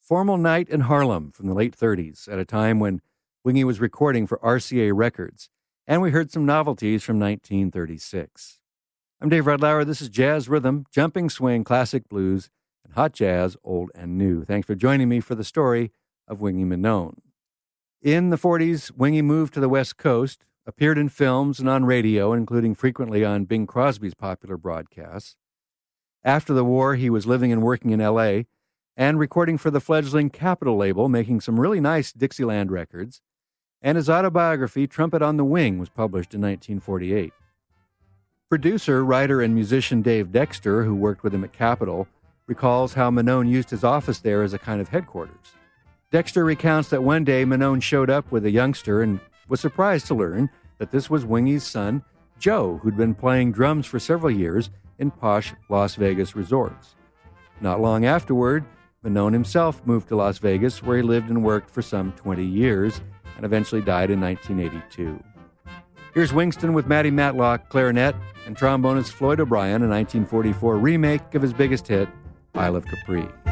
Formal Night in Harlem from the late 30s, at a time when Wingy was recording for RCA Records, and we heard some novelties from 1936. I'm Dave Redlauer. This is Jazz Rhythm, Jumping Swing, Classic Blues, and Hot Jazz, Old and New. Thanks for joining me for the story of Wingy Manone. In the 40s, Wingy moved to the West Coast, appeared in films and on radio, including frequently on Bing Crosby's popular broadcasts. After the war, he was living and working in L.A., and recording for the fledgling Capitol label, making some really nice Dixieland records. And his autobiography, Trumpet on the Wing, was published in 1948. Producer, writer, and musician Dave Dexter, who worked with him at Capitol, recalls how Manone used his office there as a kind of headquarters. Dexter recounts that one day Manone showed up with a youngster and was surprised to learn that this was Wingy's son, Joe, who'd been playing drums for several years in posh Las Vegas resorts. Not long afterward, Manone himself moved to Las Vegas, where he lived and worked for some 20 years, and eventually died in 1982. Here's Wingston with Matty Matlock, clarinet, and trombonist Floyd O'Brien, a 1944 remake of his biggest hit, Isle of Capri.